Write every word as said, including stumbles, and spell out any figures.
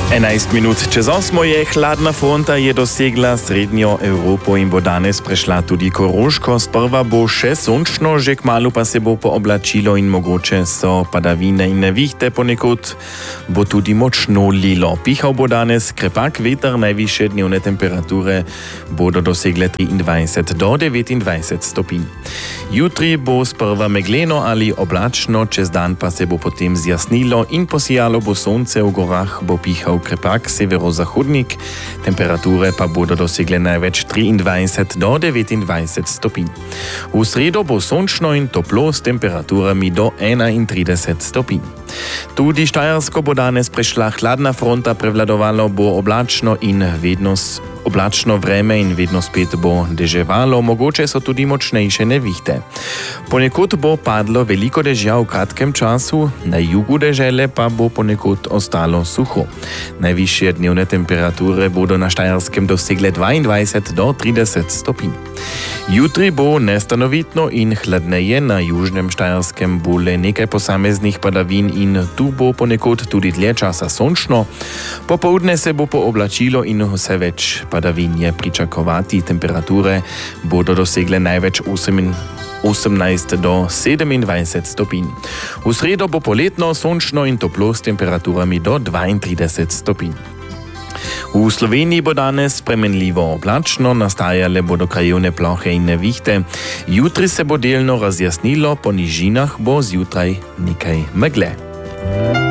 enajst minut čez osmo je hladna fronta je dosegla srednjo Evropo in bo danes prešla tudi Koroško. Sprva bo še sončno, že kmalu pa se bo pooblačilo in mogoče so padavine in nevihte, ponekod bo tudi močno lilo. Pihal bo danes krepak veter, najvišje dnevne temperature bodo dosegle triindvajset do devetindvajset stopinj. Jutri bo sprva megleno ali oblačno, čez dan pa se bo potem zjasnilo in posijalo bo sonce, v gorah bo pihal krepak severozahodnik, temperature pa bodo dosegle največ triindvajset do devetindvajset stopinj. V sredo bo sončno in toplo s temperaturami do enaintrideset stopinj. Tudi Štajersko bo danes prešla hladna fronta, prevladovalo bo oblačno in vedno oblačno vreme in vedno spet bo deževalo, mogoče so tudi močnejše nevihte. Ponekod bo padlo veliko dežja v kratkem času, na jugu dežele pa bo ponekod ostalo suho. Najvišje dnevne temperature bodo na Štajerskem dosegle dvaindvajset do trideset stopinj. Jutri bo nestanovitno in hladneje, na južnem Štajerskem bo le nekaj posameznih padavin in tu bo ponekod tudi dlje časa sončno. Popoldne se bo pooblačilo in vse več padavin je pričakovati. Temperature bodo dosegle največ osemnajst do sedemindvajset stopinj. V sredo bo poletno, sončno in toplo s temperaturami do dvaintrideset stopinj. V Sloveniji bo danes spremenljivo oblačno, nastajale bodo krajevne plohe in nevihte. Jutri se bo delno razjasnilo, po nižinah bo zjutraj nekaj megle.